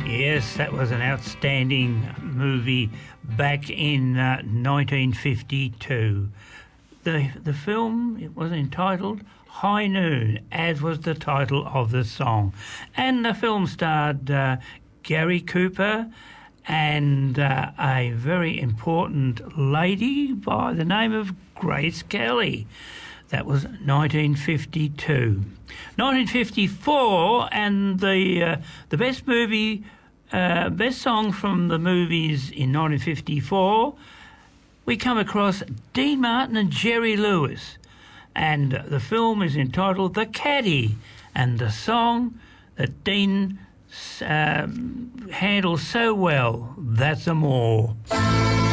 Yes, that was an outstanding movie back in 1952. The film, it was entitled High Noon, as was the title of the song. And the film starred Gary Cooper and a very important lady by the name of Grace Kelly. That was 1952. 1954, and the best movie, best song from the movies in 1954, we come across Dean Martin and Jerry Lewis. And the film is entitled The Caddy, and the song that Dean handles so well, That's Amore.